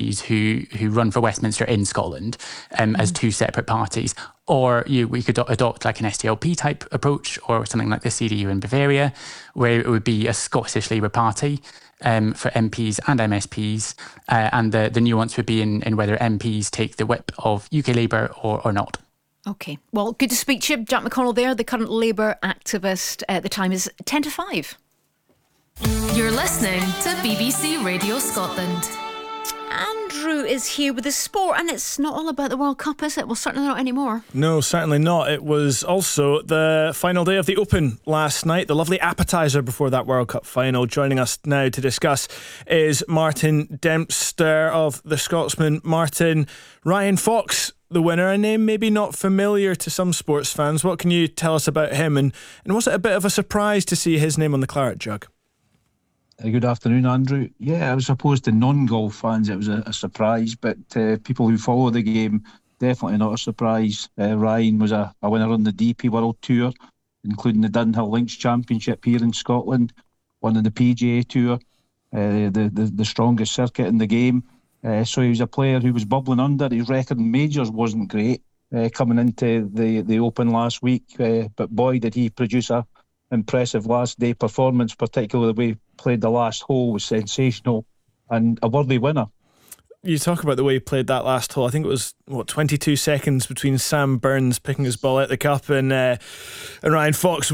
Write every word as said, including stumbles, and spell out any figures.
Ps who who run for Westminster in Scotland um, mm. as two separate parties. Or you, we could adopt like an S D L P type approach, or something like the C D U in Bavaria, where it would be a Scottish Labour Party um, for M Ps and M S Ps, uh, and the, the nuance would be in, in whether M Ps take the whip of U K Labour or, or not. Okay, well, good to speak to you. Jack McConnell there, the current Labour activist. Uh, the time is ten to five. You're listening to B B C Radio Scotland. Andrew is here with the sport, and it's not all about the World Cup, is it? Well, certainly not anymore. No, certainly not. It was also the final day of the Open last night, the lovely appetiser before that World Cup final. Joining us now to discuss is Martin Dempster of The Scotsman. Martin, Ryan Fox, the winner, a name maybe not familiar to some sports fans. What can you tell us about him, and, and was it a bit of a surprise to see his name on the claret jug? Uh, good afternoon, Andrew. Yeah, I suppose to non-golf fans it was a, a surprise, but uh, people who follow the game, definitely not a surprise. Uh, Ryan was a, a winner on the D P World Tour, including the Dunhill Links Championship here in Scotland, won on the P G A Tour, uh, the, the the strongest circuit in the game. Uh, so he was a player who was bubbling under. His record in majors wasn't great uh, coming into the, the Open last week, uh, but boy did he produce a impressive last day performance, particularly the way he played the last hole was sensational and a worthy winner. You talk about the way he played that last hole. I think it was what twenty-two seconds between Sam Burns picking his ball out the cup and uh, and Ryan Fox